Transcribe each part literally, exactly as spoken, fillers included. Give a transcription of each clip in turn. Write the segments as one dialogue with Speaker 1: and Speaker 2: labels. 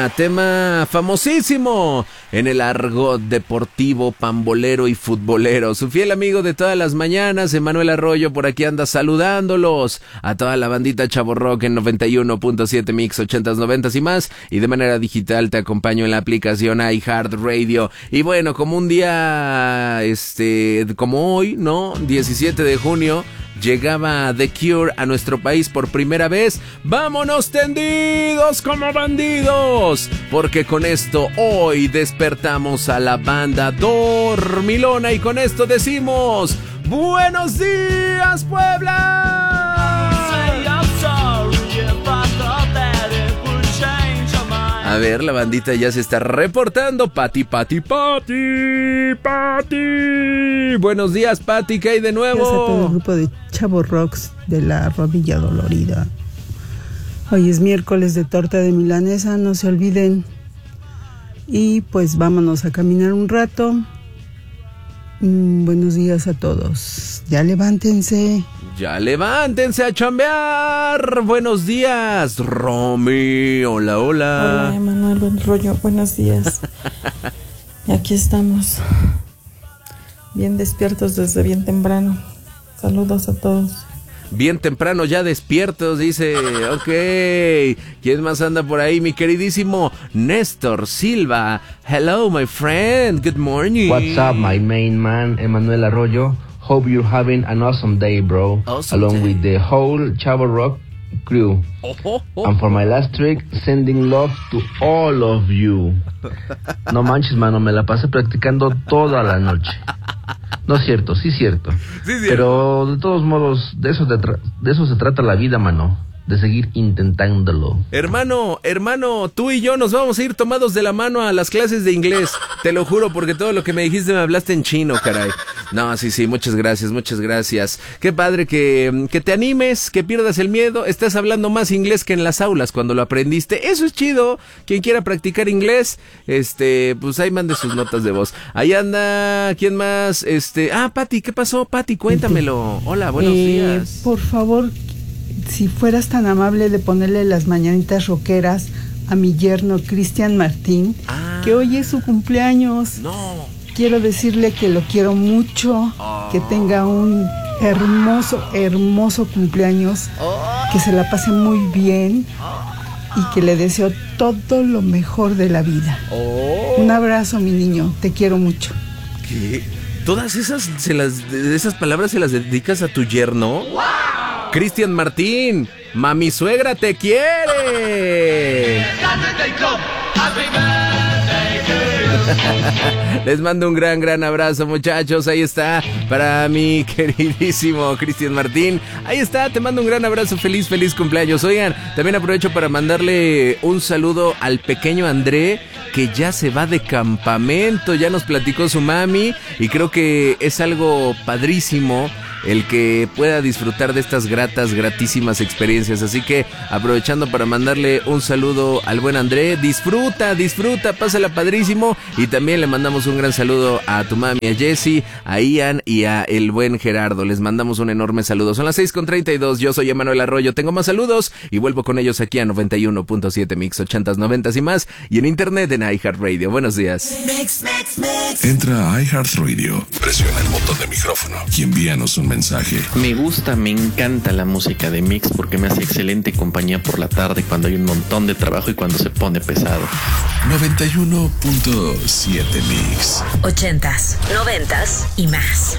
Speaker 1: tema, tema famosísimo en el argot deportivo, pambolero y futbolero. Su fiel amigo de todas las mañanas, Emanuel Arroyo, por aquí anda saludándolos a toda la bandita Chavo Rock en noventa y uno punto siete Mix, ochentas, noventas y más. Y de manera digital te acompaño en la aplicación iHeartRadio. Y bueno, como un día, este, como hoy, ¿no? diecisiete de junio, llegaba The Cure a nuestro país por primera vez. ¡Vámonos tendidos como bandidos! Porque con esto hoy despertamos a la banda dormilona y con esto decimos ¡buenos días, Puebla! A ver, la bandita ya se está reportando. Pati, Pati, Pati, Pati. Buenos días, Pati, ¿qué hay de nuevo?
Speaker 2: Gracias a todo el grupo de Chavo Rocks de la rodilla dolorida. Hoy es miércoles de torta de milanesa, no se olviden. Y pues vámonos a caminar un rato. Mm, buenos días a todos. Ya levántense.
Speaker 1: Ya levántense a chambear. Buenos días, Romy. Hola, hola.
Speaker 3: Hola, Emanuel, buen rollo. Buenos días. Y aquí estamos. Bien despiertos desde bien temprano. Saludos a todos.
Speaker 1: Bien temprano, ya despiertos, dice. Ok. ¿Quién más anda por ahí? Mi queridísimo Néstor Silva. Hello, my friend. Good morning.
Speaker 4: What's up, my main man, Emanuel Arroyo? Hope you're having an awesome day, bro.
Speaker 1: Awesome
Speaker 4: along
Speaker 1: day.
Speaker 4: with the whole Chavo Rock crew.
Speaker 1: Oh, oh, oh.
Speaker 4: And for my last trick, sending love to all of you. No manches, mano, me la pasé practicando toda la noche. No es cierto, sí es cierto.
Speaker 1: Sí, cierto.
Speaker 4: Pero de todos modos, de eso, de, tra- de eso se trata la vida, mano. De seguir intentándolo.
Speaker 1: Hermano, hermano, tú y yo nos vamos a ir tomados de la mano a las clases de inglés. Te lo juro, porque todo lo que me dijiste me hablaste en chino, caray. No, sí, sí, muchas gracias, muchas gracias. Qué padre que, que te animes, que pierdas el miedo. Estás hablando más inglés que en las aulas cuando lo aprendiste. Eso es chido. Quien quiera practicar inglés, este, pues ahí mande sus notas de voz. Ahí anda, ¿quién más? Este, ah, Pati, ¿qué pasó? Pati, cuéntamelo. Hola, buenos
Speaker 2: eh,
Speaker 1: días.
Speaker 2: Por favor, si fueras tan amable de ponerle las mañanitas rockeras a mi yerno Cristian Martín,
Speaker 1: Ah.
Speaker 2: que hoy es su cumpleaños.
Speaker 1: No.
Speaker 2: Quiero decirle que lo quiero mucho,
Speaker 1: Oh.
Speaker 2: que tenga un hermoso, hermoso cumpleaños,
Speaker 1: Oh.
Speaker 2: que se la pase muy bien y que le deseo todo lo mejor de la vida.
Speaker 1: Oh.
Speaker 2: Un abrazo, mi niño, te quiero mucho.
Speaker 1: ¿Qué? ¿Todas esas, se las, de esas palabras se las dedicas a tu yerno? ¡Wow! Cristian Martín, mami suegra te quiere. Les mando un gran, gran abrazo, muchachos. Ahí está para mi queridísimo Cristian Martín. Ahí está, te mando un gran abrazo. Feliz, feliz cumpleaños. Oigan, también aprovecho para mandarle un saludo al pequeño André, que ya se va de campamento. Ya nos platicó su mami y creo que es algo padrísimo el que pueda disfrutar de estas gratas, gratísimas experiencias. Así que aprovechando para mandarle un saludo al buen André. Disfruta, disfruta, pásala padrísimo. Y también le mandamos un gran saludo a tu mami, a Jessie, a Ian y a el buen Gerardo. Les mandamos un enorme saludo. Son las seis con treinta y dos. Yo soy Emanuel Arroyo. Tengo más saludos y vuelvo con ellos aquí a noventa y uno punto siete Mix, ochentas, noventas y más. Y en internet en iHeartRadio. Buenos días.
Speaker 5: Mix, mix, mix.
Speaker 6: Entra a iHeartRadio, presiona el botón de micrófono y envíanos un mensaje.
Speaker 7: Me gusta, me encanta la música de Mix porque me hace excelente compañía por la tarde cuando hay un montón de trabajo y cuando se pone pesado.
Speaker 6: noventa y uno punto siete Mix.
Speaker 5: Ochentas, noventas y más.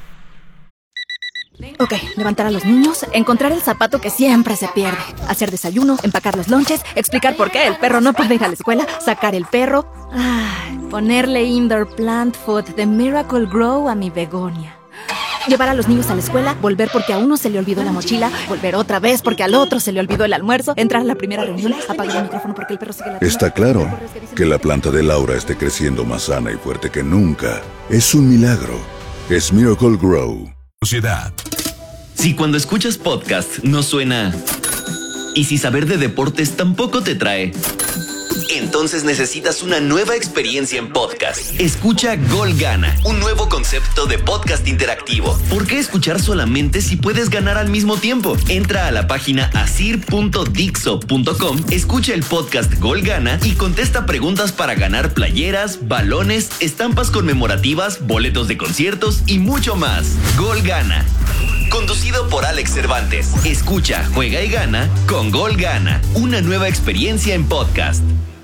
Speaker 8: Ok, levantar a los niños, encontrar el zapato que siempre se pierde, hacer desayuno, empacar los lonches, explicar por qué el perro no puede ir a la escuela, sacar el perro, ay, ponerle indoor plant food de Miracle Grow a mi begonia. Llevar a los niños a la escuela, volver porque a uno se le olvidó la mochila, volver otra vez porque al otro se le olvidó el almuerzo, entrar a la primera reunión, apagar el micrófono porque el perro sigue la...
Speaker 6: Está claro que la planta de Laura esté creciendo más sana y fuerte que nunca. Es un milagro. Es Miracle Grow.
Speaker 9: Sociedad.
Speaker 10: Si cuando escuchas podcast no suena y si saber de deportes tampoco te trae, en entonces necesitas una nueva experiencia en podcast. Escucha Gol Gana, un nuevo concepto de podcast interactivo. ¿Por qué escuchar solamente si puedes ganar al mismo tiempo? Entra a la página asir punto dixo punto com, escucha el podcast Gol Gana y contesta preguntas para ganar playeras, balones, estampas conmemorativas, boletos de conciertos y mucho más. Gol Gana. Conducido por Alex Cervantes. Escucha, juega y gana con Gol Gana. Una nueva experiencia en podcast.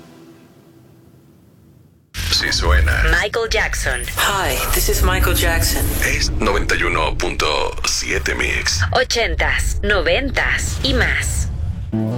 Speaker 9: Si suena.
Speaker 5: Michael Jackson.
Speaker 11: Hi, this is Michael Jackson.
Speaker 9: Es noventa y uno punto siete Mix.
Speaker 5: Ochentas, noventas y más.